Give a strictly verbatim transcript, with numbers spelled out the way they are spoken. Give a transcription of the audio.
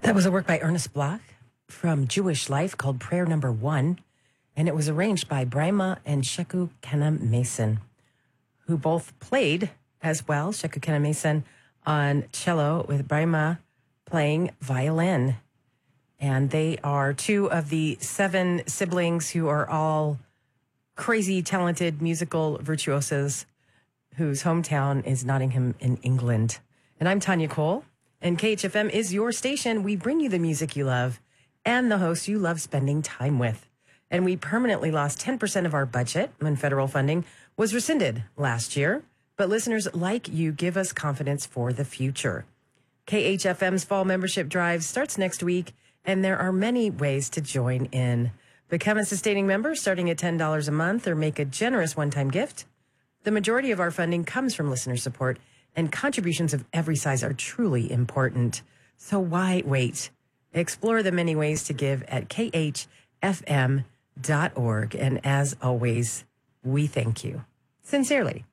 That was a work by Ernest Bloch from Jewish Life called Prayer Number One, and it was arranged by Brima and Sheku Kenna Mason, who both played as well. Sheku Kenna Mason on cello with Brima playing violin. And they are two of the seven siblings who are all crazy, talented musical virtuosos whose hometown is Nottingham in England. And I'm Tanya Cole, and K H F M is your station. We bring you the music you love and the hosts you love spending time with. And we permanently lost ten percent of our budget when federal funding was rescinded last year. But listeners like you give us confidence for the future. K H F M's fall membership drive starts next week, and there are many ways to join in. Become a sustaining member starting at ten dollars a month or make a generous one-time gift. The majority of our funding comes from listener support, and contributions of every size are truly important. So why wait? Explore the many ways to give at k h f m dot org. And as always, we thank you sincerely.